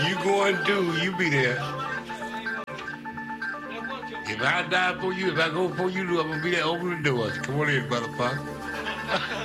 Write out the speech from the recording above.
You going to, you be there. If I die for you, if I go for you, I'm gonna be there opening the doors. Come on in, motherfucker.